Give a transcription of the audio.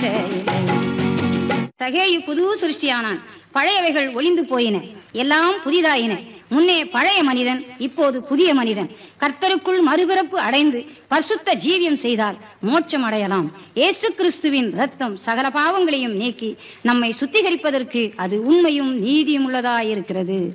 மாற்றையிலே. தகேயு புது சிருஷ்டியானான். பழையவைகள் ஒளிந்து போயின, எல்லாம் புதிதாயின. முன்னே பழைய மனிதன், இப்போது புதிய மனிதன். கர்த்தருக்குள் மறுபிறப்பு அடைந்து பரிசுத்த ஜீவியம் செய்தால் மோட்சம் அடையலாம். இயேசு கிறிஸ்துவின் இரத்தம் சகல பாவங்களையும் நீக்கி நம்மை சுத்திகரிப்பதற்கு அது உண்மையும் நீதியும் உள்ளதாயிருக்கிறது.